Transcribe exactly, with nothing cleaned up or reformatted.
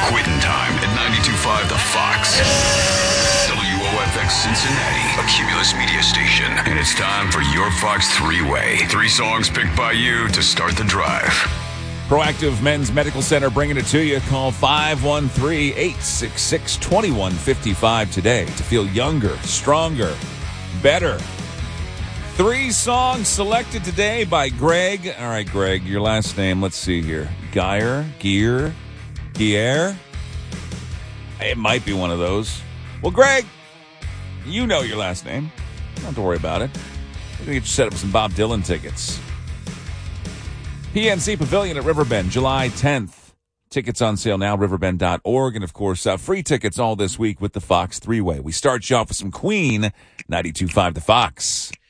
Quitting time at ninety-two point five The Fox. W O F X Cincinnati, a Cumulus media station. And it's time for your Fox three-way. Three songs picked by you to start the drive. Proactive Men's Medical Center bringing it to you. Call five one three, eight six six, two one five five today to feel younger, stronger, better. Three songs selected today by Greg. All right, Greg, your last name. Let's see here. Geyer, Gear, Gier. It might be one of those. Well, Greg, you know your last name. Don't have to worry about it. We're going to get you set up with some Bob Dylan tickets. P N C Pavilion at Riverbend, July tenth. Tickets on sale now, riverbend dot org. And, of course, uh, free tickets all this week with the Fox three-way. We start you off with some Queen, ninety-two point five The Fox.